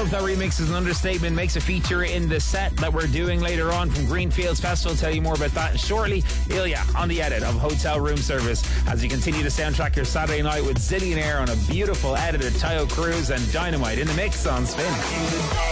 love that remix is an understatement. Makes a feature in the set that we're doing later on from Greenfields Festival. Tell you more about that shortly. Ilya on the edit of Hotel Room Service as you continue to soundtrack your Saturday night with Zillionaire on a beautiful edited Tayo Cruz and Dynamite in the mix on Spin.